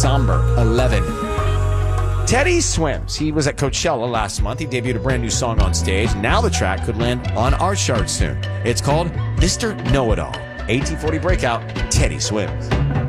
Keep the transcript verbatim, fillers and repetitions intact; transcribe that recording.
Somber, eleven. Teddy Swims. He was at Coachella last month. He debuted a brand new song on stage. Now the track could land on our chart soon. It's called Mister Know-It-All. eighteen forty Breakout, Teddy Swims.